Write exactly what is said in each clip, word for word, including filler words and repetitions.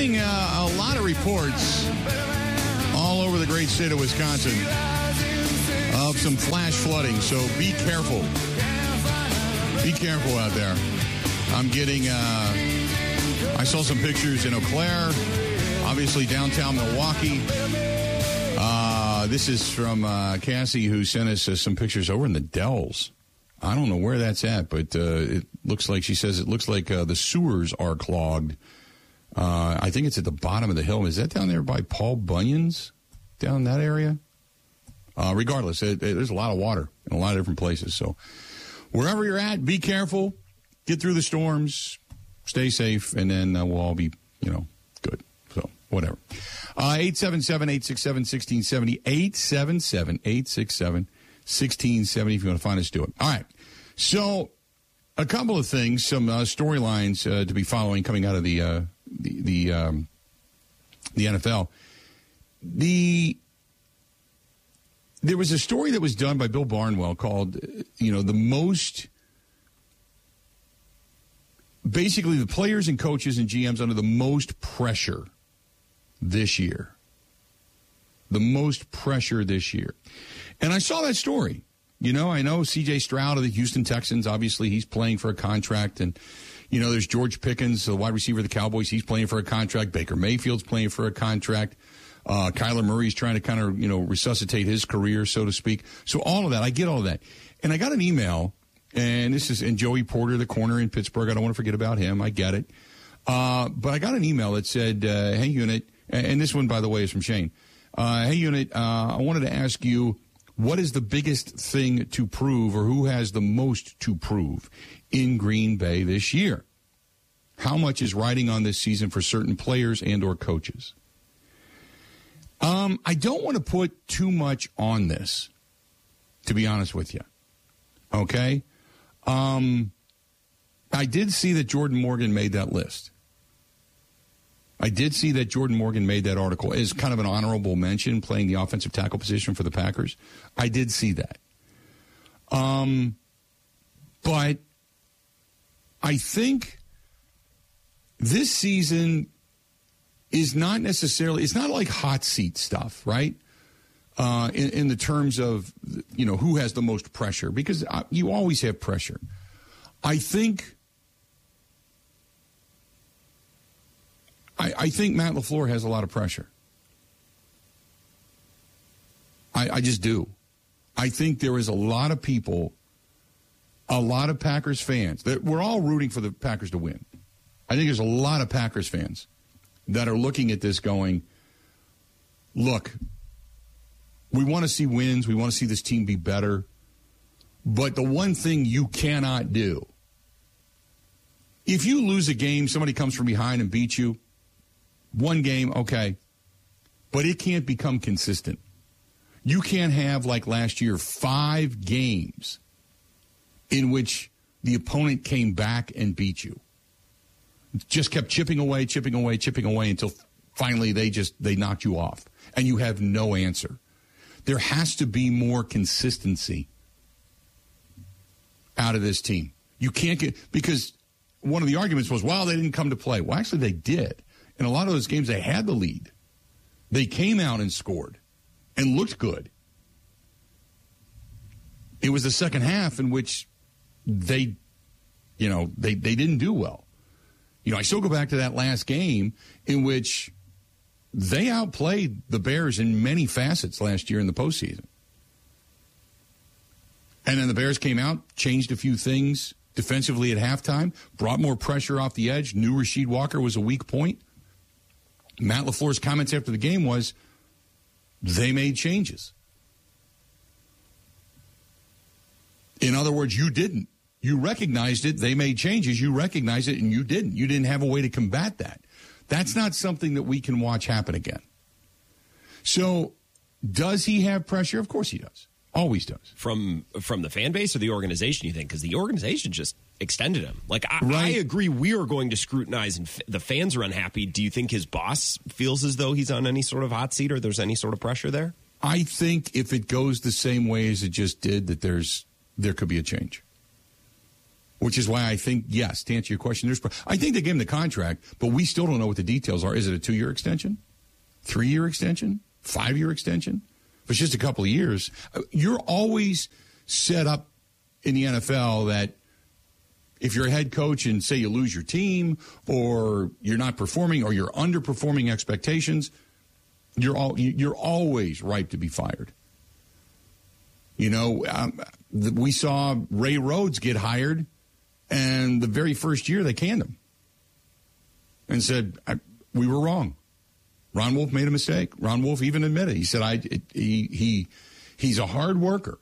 getting uh, a lot of reports all over the great state of Wisconsin of some flash flooding, so be careful. Be careful out there. I'm getting, uh, I saw some pictures in Eau Claire, obviously downtown Milwaukee. Uh, this is from uh, Cassie, who sent us uh, some pictures over in the Dells. I don't know where that's at, but uh, it looks like, she says, it looks like uh, the sewers are clogged. Uh, I think it's at the bottom of the hill. Is that down there by Paul Bunyan's, down that area? Uh, regardless, it, it, there's a lot of water in a lot of different places. So wherever you're at, be careful, get through the storms, stay safe, and then uh, we'll all be, you know, good. So whatever. Uh, eight seven seven, eight six seven, one six seven zero, eight seven seven, eight six seven, one six seven zero. If you want to find us, do it. All right. So a couple of things, some uh, storylines uh, to be following coming out of the uh, the the, um, the N F L. The there was a story that was done by Bill Barnwell called, you know, the most, basically the players and coaches and G Ms under the most pressure this year. The most pressure this year. And I saw that story. You know, I know C J Stroud of the Houston Texans, obviously he's playing for a contract. And, you know, there's George Pickens, the wide receiver of the Cowboys. He's playing for a contract. Baker Mayfield's playing for a contract. Uh, Kyler Murray's trying to kind of, you know, resuscitate his career, so to speak. So all of that, I get all of that. And I got an email, and this is, and Joey Porter, the corner in Pittsburgh, I don't want to forget about him. I get it. Uh, but I got an email that said, uh, hey, Unit, and this one, by the way, is from Shane. Uh, hey, Unit, uh, I wanted to ask you, what is the biggest thing to prove, or who has the most to prove in Green Bay this year? How much is riding on this season for certain players and or coaches? Um, I don't want to put too much on this, to be honest with you. Okay? Um, I did see that Jordan Morgan made that list. I did see that Jordan Morgan made that article as kind of an honorable mention, playing the offensive tackle position for the Packers. I did see that. Um, but I think this season is not necessarily, it's not like hot seat stuff, right? Uh, in, in the terms of, you know, who has the most pressure, because you always have pressure. I think, I, I think Matt LaFleur has a lot of pressure. I, I just do. I think there is a lot of people, a lot of Packers fans, that we're all rooting for the Packers to win. I think there's a lot of Packers fans that are looking at this going, look, we want to see wins. We want to see this team be better. But the one thing you cannot do, if you lose a game, somebody comes from behind and beats you, one game, okay, but it can't become consistent. You can't have, like last year, five games in which the opponent came back and beat you. Just kept chipping away, chipping away, chipping away until finally they just, they knocked you off. And you have no answer. There has to be more consistency out of this team. You can't get, because one of the arguments was, well, they didn't come to play. Well, actually they did. In a lot of those games, they had the lead. They came out and scored and looked good. It was the second half in which they, you know, they, they didn't do well. You know, I still go back to that last game in which they outplayed the Bears in many facets last year in the postseason. And then the Bears came out, changed a few things defensively at halftime, brought more pressure off the edge, knew Rasheed Walker was a weak point. Matt LaFleur's comments after the game was, they made changes. In other words, you didn't. You recognized it. They made changes. You recognized it, and you didn't. You didn't have a way to combat that. That's not something that we can watch happen again. So does he have pressure? Of course he does. Always does. From from the fan base or the organization, you think? Because the organization just extended him. Like, I, right. I agree we are going to scrutinize, and f- the fans are unhappy. Do you think his boss feels as though he's on any sort of hot seat or there's any sort of pressure there? I think if it goes the same way as it just did, that there's there could be a change. which is why I think, yes, to answer your question, there's. I think they gave him the contract, but we still don't know what the details are. Is it a two-year extension? Three-year extension? Five-year extension? If it's just a couple of years, you're always set up in the N F L that if you're a head coach and say you lose your team or you're not performing or you're underperforming expectations, you're all you're always ripe to be fired. You know, um, we saw Ray Rhodes get hired, and the very first year they canned him and said, I, we were wrong. Ron Wolf made a mistake. Ron Wolf even admitted. He said, I, it, he, he, he's a hard worker,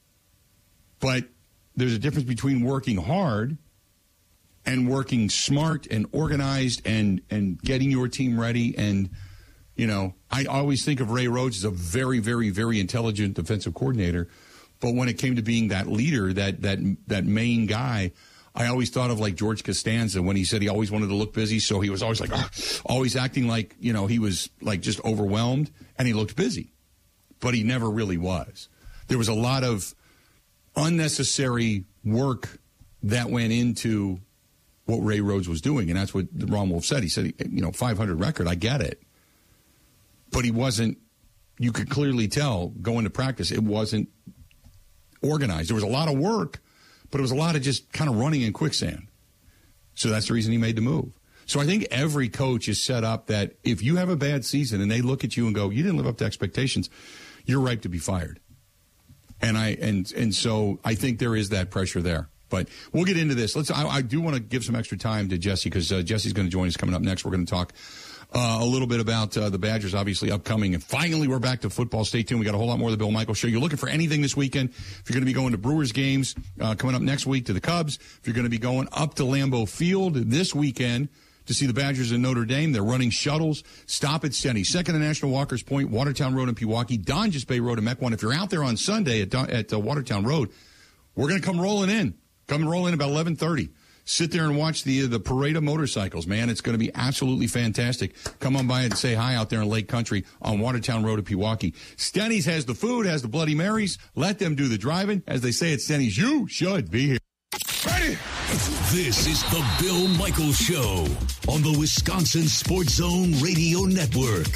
but there's a difference between working hard and working smart and organized and, and getting your team ready. And, you know, I always think of Ray Rhodes as a very, very, very intelligent defensive coordinator. But when it came to being that leader, that that that main guy, I always thought of like George Costanza when he said he always wanted to look busy. So he was always like, oh, always acting like, you know, he was like just overwhelmed and he looked busy. But he never really was. There was a lot of unnecessary work that went into what Ray Rhodes was doing. And that's what Ron Wolf said. He said, you know, five hundred record, I get it. But he wasn't, you could clearly tell going to practice, it wasn't organized. There was a lot of work, but it was a lot of just kind of running in quicksand. So that's the reason he made the move. So I think every coach is set up that if you have a bad season and they look at you and go, you didn't live up to expectations, you're ripe to be fired. And I and and so I think there is that pressure there. But we'll get into this. Let's. I, I do want to give some extra time to Jesse because uh, Jesse's going to join us coming up next. We're going to talk uh, a little bit about uh, the Badgers, obviously upcoming, and finally we're back to football. Stay tuned. We got a whole lot more of the Bill Michaels Show. You're looking for anything this weekend? If you're going to be going to Brewers games uh, coming up next week to the Cubs, if you're going to be going up to Lambeau Field this weekend to see the Badgers in Notre Dame, they're running shuttles. Stop at Steny. Second to National Walker's Point, Watertown Road in Pewaukee, Donges Bay Road in Mequon. If you're out there on Sunday at at uh, Watertown Road, we're going to come rolling in. Come and roll in about eleven thirty. Sit there and watch the the parade of motorcycles, man. It's going to be absolutely fantastic. Come on by and say hi out there in Lake Country on Watertown Road in Pewaukee. Steny's has the food, has the Bloody Marys. Let them do the driving. As they say at Steny's, you should be here. Ready? This is the Bill Michaels Show on the Wisconsin Sports Zone Radio Network.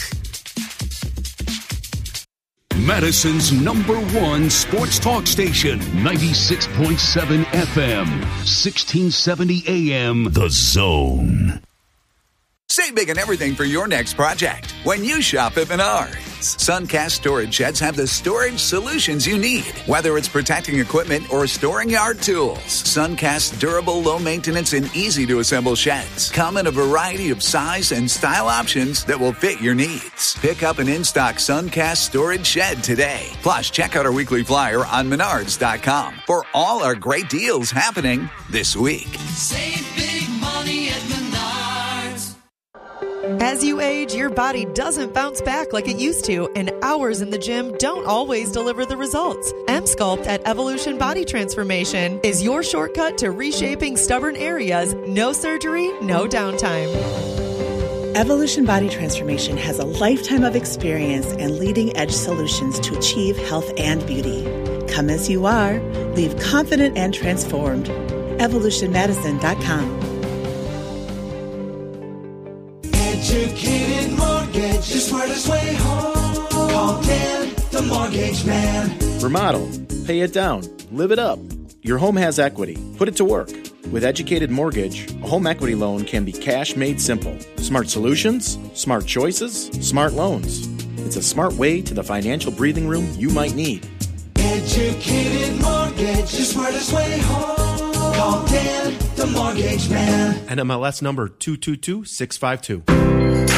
Madison's number one sports talk station, ninety-six point seven F M, sixteen seventy A M, The Zone. Save big on everything for your next project when you shop at Menards. Suncast Storage Sheds have the storage solutions you need, whether it's protecting equipment or storing yard tools. Suncast's durable, low-maintenance, and easy-to-assemble sheds come in a variety of size and style options that will fit your needs. Pick up an in-stock Suncast Storage Shed today. Plus, check out our weekly flyer on menards dot com for all our great deals happening this week. Save big money at Menards. As you age, your body doesn't bounce back like it used to, and hours in the gym don't always deliver the results. M-Sculpt at Evolution Body Transformation is your shortcut to reshaping stubborn areas. No surgery, no downtime. Evolution Body Transformation has a lifetime of experience and leading-edge solutions to achieve health and beauty. Come as you are. Leave confident and transformed. evolution madison dot com. Educated Mortgage, the smartest way home. Call Dan, the Mortgage Man. Remodel, pay it down, live it up. Your home has equity. Put it to work. With Educated Mortgage, a home equity loan can be cash made simple. Smart solutions, smart choices, smart loans. It's a smart way to the financial breathing room you might need. Educated Mortgage, the smartest way home. Call Dan, the Mortgage Man. N M L S number two two two six five two.